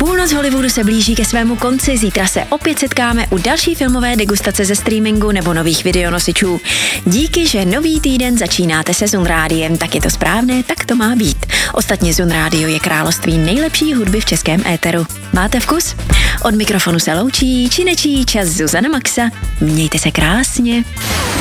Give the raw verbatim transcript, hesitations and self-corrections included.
Půlnoc Hollywoodu se blíží ke svému konci, zítra se opět setkáme u další filmové degustace ze streamingu nebo nových videonosičů. Díky, že nový týden začínáte se Zun Rádiem, tak je to správné, tak to má být. Ostatně Zun Rádio je království nejlepší hudby v českém éteru. Máte vkus? Od mikrofonu se loučí činečí čas Zuzana Maxa. Mějte se krásně.